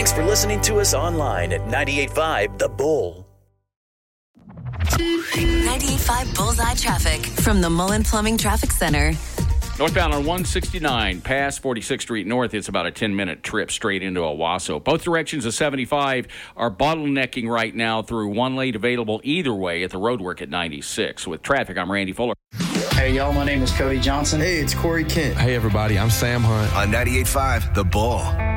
Thanks for listening to us online at 98.5 The Bull. 98.5 Bullseye Traffic from the Mullen Plumbing Traffic Center. Northbound on 169 past 46th Street North, it's about a 10-minute trip straight into Owasso. Both directions of 75 are bottlenecking right now through one lane available either way at the roadwork at 96. With traffic, I'm Randy Fuller. Hey, y'all, my name is Cody Johnson. Hey, it's Corey Kent. Hey, everybody, I'm Sam Hunt. On 98.5 The Bull.